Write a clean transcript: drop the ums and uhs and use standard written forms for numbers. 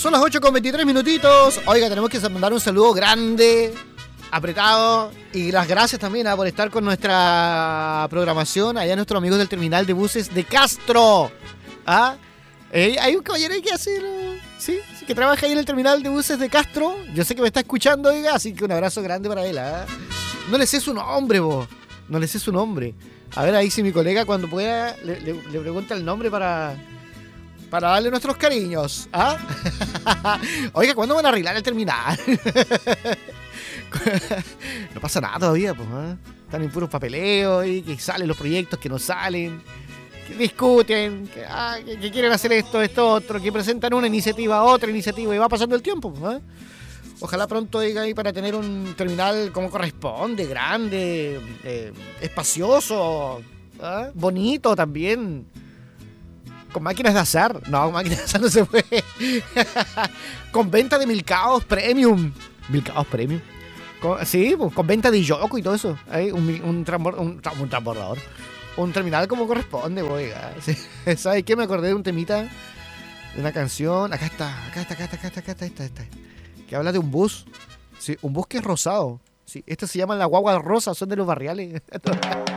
Son las 8:23 minutitos. Oiga, tenemos que mandar un saludo grande, apretado, y las gracias también por estar con nuestra programación allá nuestros amigos del terminal de buses de Castro. ¿Ah? Hay un caballero ahí que hace, sí, que trabaja ahí en el terminal de buses de Castro. Yo sé que me está escuchando, oiga, así que un abrazo grande para él. ¿Ah? No le sé su nombre, vos. No le sé su nombre. A ver ahí si mi colega cuando pueda le pregunta el nombre para darle nuestros cariños. ¿Ah? Oiga, ¿cuándo van a arreglar el terminal? No pasa nada todavía, pues. ¿Eh? Están en puros papeleos y que salen los proyectos que no salen, que discuten, que quieren hacer esto, otro, que presentan una iniciativa, otra iniciativa y va pasando el tiempo. Pues, ¿eh? Ojalá pronto diga ahí para tener un terminal como corresponde, grande, espacioso, ¿eh? Bonito también. Con máquinas de azar. No, con máquinas de azar no se puede. Con venta de milcaos premium. ¿Milcaos premium? Sí, pues, con venta de yoco y todo eso. Hay un transbordador. Un terminal como corresponde, oiga. ¿Sí? ¿Sabes qué? Me acordé de un temita, de una canción. Acá está. Que habla de un bus. Sí, un bus que es rosado. Sí, esto se llama La Guagua Rosa, son de los barriales.